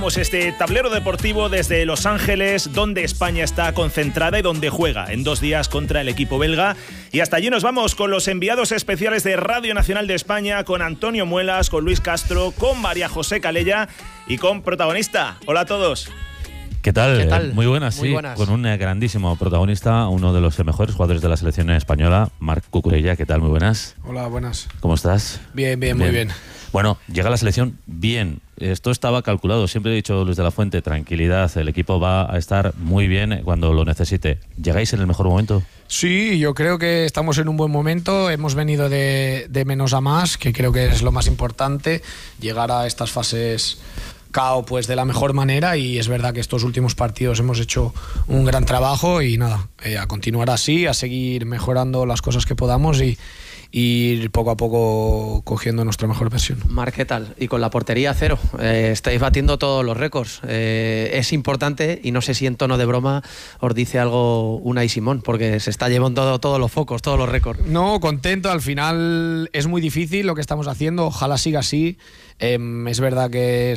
Este tablero deportivo desde Los Ángeles, donde España está concentrada y donde juega en 2 días contra el equipo belga. Y hasta allí nos vamos con los enviados especiales de Radio Nacional de España, con Antonio Muelas, con Luis Castro, con María José Calella y con protagonista. Hola a todos. ¿Qué tal? ¿Qué tal? Muy buenas, Muy sí, buenas. con un grandísimo protagonista, uno de los mejores jugadores de la selección española, Marc Cucurella. ¿Qué tal? Muy buenas. Hola, buenas. ¿Cómo estás? Bien, muy bien. Bueno, llega la selección bien. Esto estaba calculado. Siempre he dicho, Luis de la Fuente, tranquilidad. El equipo va a estar muy bien cuando lo necesite. ¿Llegáis en el mejor momento? Sí, yo creo que estamos en un buen momento. Hemos venido de menos a más, que creo que es lo más importante. Llegar a estas fases KO pues de la mejor manera, y es verdad que estos últimos partidos hemos hecho un gran trabajo y nada, a continuar así, a seguir mejorando las cosas que podamos y ir poco a poco cogiendo nuestra mejor versión. Marc, ¿qué tal? Y con la portería cero, estáis batiendo todos los récords. Es importante, y no sé si en tono de broma os dice algo Unai Simón, porque se está llevando todos los focos, todos los récords. No, contento. Al final es muy difícil lo que estamos haciendo, ojalá siga así. Es verdad que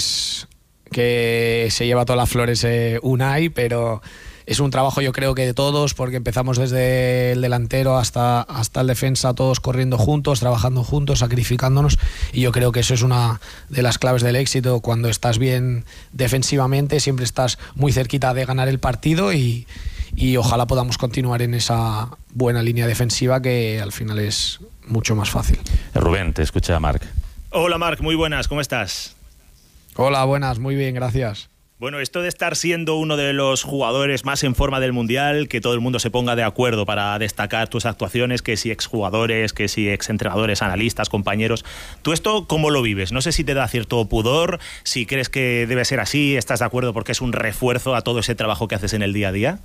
se lleva todas las flores Unai, pero es un trabajo, yo creo, que de todos, porque empezamos desde el delantero hasta el defensa, todos corriendo juntos, trabajando juntos, sacrificándonos, y yo creo que eso es una de las claves del éxito. Cuando estás bien defensivamente, siempre estás muy cerquita de ganar el partido, y ojalá podamos continuar en esa buena línea defensiva, que al final es mucho más fácil. Rubén, te escucha Marc. Hola Marc, muy buenas, ¿cómo estás? Hola, buenas, muy bien, gracias. Bueno, esto de estar siendo uno de los jugadores más en forma del Mundial, que todo el mundo se ponga de acuerdo para destacar tus actuaciones, que si exjugadores, que si exentrenadores, analistas, compañeros. ¿Tú esto cómo lo vives? No sé si te da cierto pudor, si crees que debe ser así, ¿estás de acuerdo porque es un refuerzo a todo ese trabajo que haces en el día a día?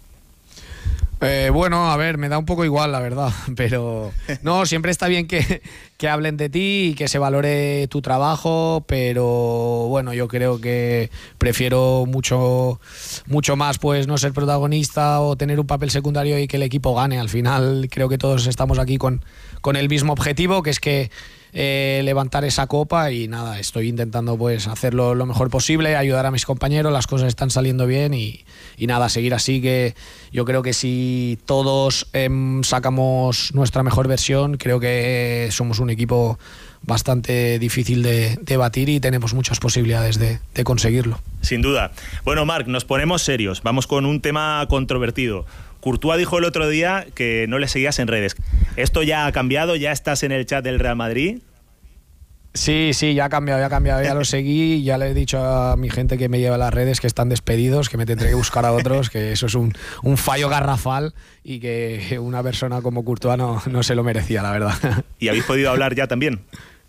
Bueno, a ver, me da un poco igual, la verdad, pero no, siempre está bien que hablen de ti y que se valore tu trabajo, pero bueno, yo creo que prefiero mucho más pues no ser protagonista o tener un papel secundario y que el equipo gane. Al final creo que todos estamos aquí con el mismo objetivo, que es que levantar esa copa, y nada, estoy intentando pues hacerlo lo mejor posible, ayudar a mis compañeros, las cosas están saliendo bien y nada, seguir así, que yo creo que si todos sacamos nuestra mejor versión, creo que somos un equipo bastante difícil de batir y tenemos muchas posibilidades de conseguirlo. Sin duda. Bueno, Marc, nos ponemos serios, vamos con un tema controvertido. Courtois dijo el otro día que no le seguías en redes. ¿Esto ya ha cambiado? ¿Ya estás en el chat del Real Madrid? Sí, ya ha cambiado, ya lo seguí, ya le he dicho a mi gente que me lleva a las redes que están despedidos, que me tendré que buscar a otros, que eso es un fallo garrafal y que una persona como Courtois no se lo merecía, la verdad. ¿Y habéis podido hablar ya también?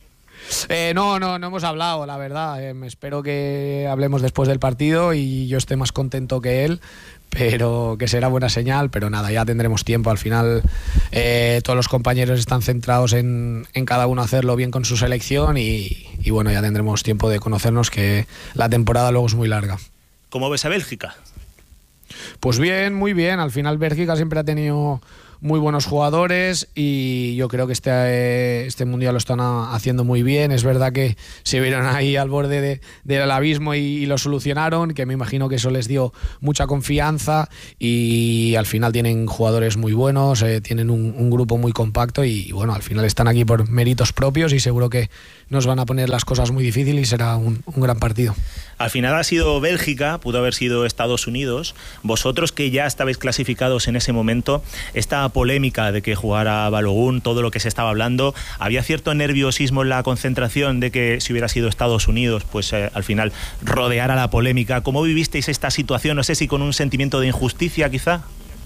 No hemos hablado, la verdad. Espero que hablemos después del partido y yo esté más contento que él, pero que será buena señal, pero nada, ya tendremos tiempo. Al final todos los compañeros están centrados en cada uno hacerlo bien con su selección y bueno, ya tendremos tiempo de conocernos, que la temporada luego es muy larga. ¿Cómo ves a Bélgica? Pues bien, muy bien. Al final Bélgica siempre ha tenido muy buenos jugadores y yo creo que este mundial lo están haciendo muy bien. Es verdad que se vieron ahí al borde del abismo y lo solucionaron, que me imagino que eso les dio mucha confianza, y al final tienen jugadores muy buenos, tienen un grupo muy compacto y bueno, al final están aquí por méritos propios y seguro que nos van a poner las cosas muy difíciles y será un gran partido. Al final ha sido Bélgica, pudo haber sido Estados Unidos. Vosotros, que ya estabais clasificados en ese momento, esta polémica de que jugara Balogun, todo lo que se estaba hablando, ¿había cierto nerviosismo en la concentración de que si hubiera sido Estados Unidos, pues al final rodeara la polémica? ¿Cómo vivisteis esta situación? No sé si con un sentimiento de injusticia quizá.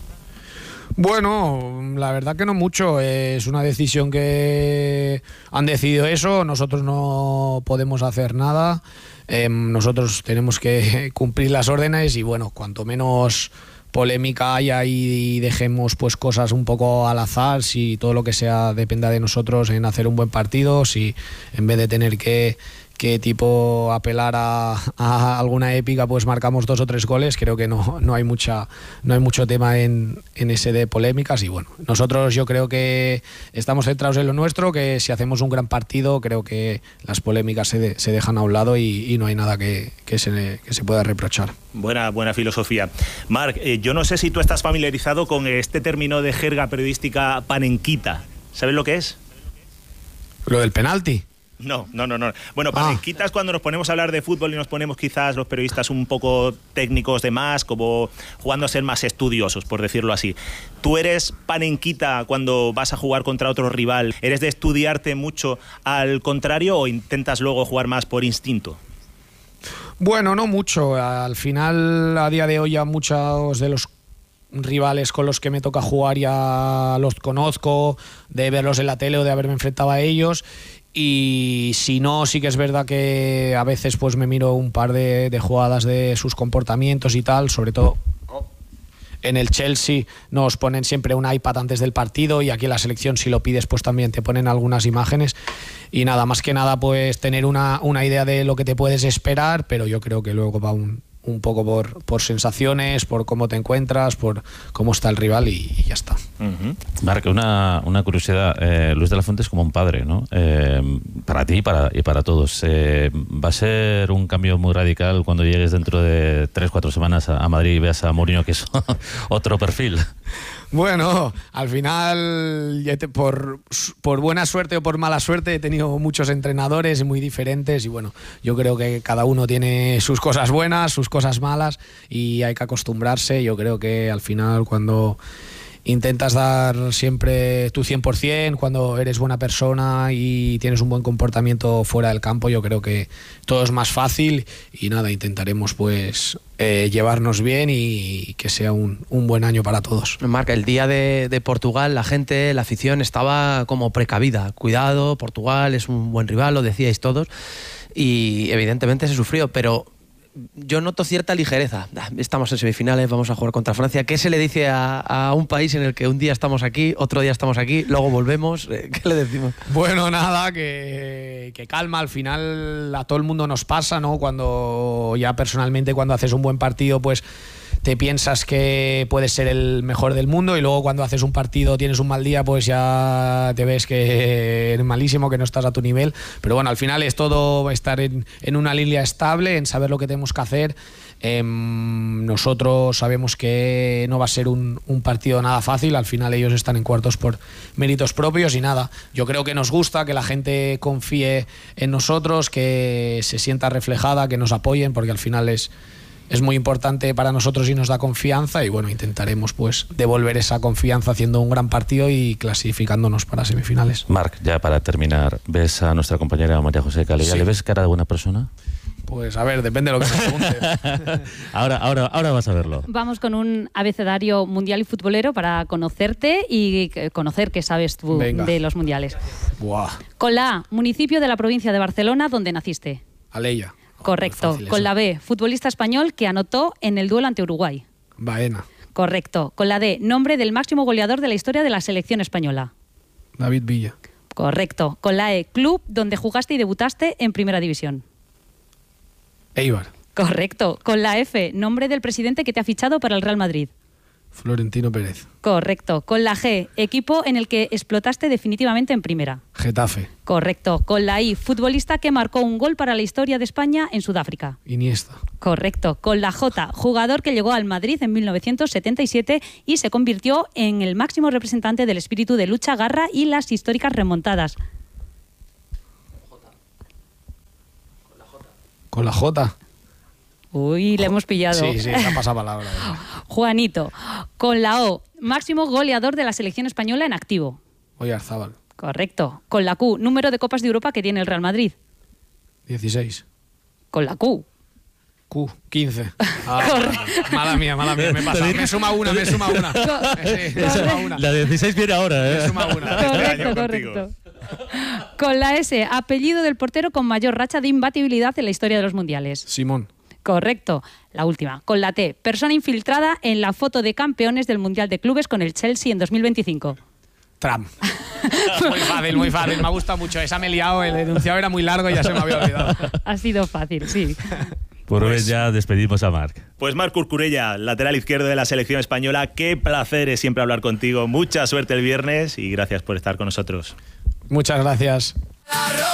Bueno, la verdad que no mucho. Es una decisión que han decidido eso. Nosotros no podemos hacer nada. Nosotros tenemos que cumplir las órdenes y bueno, cuanto menos polémica haya y dejemos pues cosas un poco al azar, si todo lo que sea dependa de nosotros en hacer un buen partido, si en vez de tener que tipo apelar a alguna épica, pues marcamos 2 o 3 goles. Creo que no hay mucho tema en ese de polémicas. Y bueno, nosotros yo creo que estamos centrados en lo nuestro, que si hacemos un gran partido, creo que las polémicas se dejan a un lado y no hay nada que se pueda reprochar. Buena filosofía. Marc, yo no sé si tú estás familiarizado con este término de jerga periodística panenquita. ¿Sabes lo que es? ¿Lo del penalti? No. Bueno, panenquita es cuando nos ponemos a hablar de fútbol y nos ponemos quizás los periodistas un poco técnicos de más, como jugando a ser más estudiosos, por decirlo así. ¿Tú eres panenquita cuando vas a jugar contra otro rival? ¿Eres de estudiarte mucho al contrario o intentas luego jugar más por instinto? Bueno, no mucho. Al final, a día de hoy, ya muchos de los rivales con los que me toca jugar ya los conozco, de verlos en la tele o de haberme enfrentado a ellos. Y si no, sí que es verdad que a veces pues me miro un par de jugadas de sus comportamientos y tal, sobre todo en el Chelsea nos ponen siempre un iPad antes del partido, y aquí en la selección, si lo pides, pues también te ponen algunas imágenes. Y nada, más que nada pues tener una idea de lo que te puedes esperar, pero yo creo que luego va un poco por sensaciones, por cómo te encuentras, por cómo está el rival y ya está. Marc, una curiosidad. Luis de la Fuente es como un padre, ¿no? Para ti y para todos. ¿Va a ser un cambio muy radical cuando llegues dentro de 3-4 semanas a Madrid y veas a Mourinho, que es otro perfil? Bueno, al final, por buena suerte o por mala suerte, he tenido muchos entrenadores muy diferentes y bueno, yo creo que cada uno tiene sus cosas buenas, sus cosas malas, y hay que acostumbrarse. Yo creo que al final, cuando intentas dar siempre tu 100%, cuando eres buena persona y tienes un buen comportamiento fuera del campo, yo creo que todo es más fácil. Y nada, intentaremos pues llevarnos bien y que sea un buen año para todos. Marc, el día de Portugal, la gente, la afición estaba como precavida. Cuidado, Portugal es un buen rival, lo decíais todos, y evidentemente se sufrió, pero yo noto cierta ligereza. Estamos en semifinales, vamos a jugar contra Francia. ¿Qué se le dice a un país en el que un día estamos aquí, otro día estamos aquí, luego volvemos? ¿Qué le decimos? Bueno, nada, que calma. Al final a todo el mundo nos pasa, ¿no? Cuando ya personalmente, cuando haces un buen partido, pues te piensas que puedes ser el mejor del mundo, y luego cuando haces un partido, tienes un mal día, pues ya te ves que eres malísimo, que no estás a tu nivel. Pero bueno, al final es todo estar en una línea estable, en saber lo que tenemos que hacer. Nosotros sabemos que no va a ser un partido nada fácil. Al final ellos están en cuartos por méritos propios y nada, yo creo que nos gusta que la gente confíe en nosotros, que se sienta reflejada, que nos apoyen, porque al final es muy importante para nosotros y nos da confianza. Y bueno, intentaremos pues devolver esa confianza haciendo un gran partido y clasificándonos para semifinales. Marc, ya para terminar, ¿ves a nuestra compañera María José Calella? Sí. ¿Le ves cara de buena persona? Pues a ver, depende de lo que me preguntes. ahora vas a verlo. Vamos con un abecedario mundial y futbolero para conocerte y conocer qué sabes tú de los mundiales. Buah. Con la A, municipio de la provincia de Barcelona, donde naciste. Alella. Correcto. Con la B, futbolista español que anotó en el duelo ante Uruguay. Baena. Correcto. Con la D, nombre del máximo goleador de la historia de la selección española. David Villa. Correcto. Con la E, club donde jugaste y debutaste en Primera División. Eibar. Correcto. Con la F, nombre del presidente que te ha fichado para el Real Madrid. Florentino Pérez. Correcto. Con la G, equipo en el que explotaste definitivamente en primera. Getafe. Correcto. Con la I, futbolista que marcó un gol para la historia de España en Sudáfrica. Iniesta. Correcto. Con la J, jugador que llegó al Madrid en 1977 y se convirtió en el máximo representante del espíritu de lucha, garra y las históricas remontadas. Con la J. Uy, le hemos pillado. Sí, se ha pasado palabra. Juanito. Con la O, máximo goleador de la selección española en activo. Oyarzábal. Correcto. Con la Q, número de Copas de Europa que tiene el Real Madrid. 16. Con la Q. 15. Mala mía, me pasa. Me suma una. La 16 viene ahora, ¿eh? Me suma una. Correcto. Con la S, apellido del portero con mayor racha de imbatibilidad en la historia de los mundiales. Simón. Correcto. La última. Con la T, persona infiltrada en la foto de campeones del Mundial de Clubes con el Chelsea en 2025. Trump. Muy fácil. Me ha gustado mucho. Esa me he liado, el enunciado era muy largo y ya se me había olvidado. Ha sido fácil, sí. Por hoy ya despedimos a Marc. Pues Marc Cucurella, lateral izquierdo de la selección española, qué placer es siempre hablar contigo. Mucha suerte el viernes y gracias por estar con nosotros. Muchas gracias.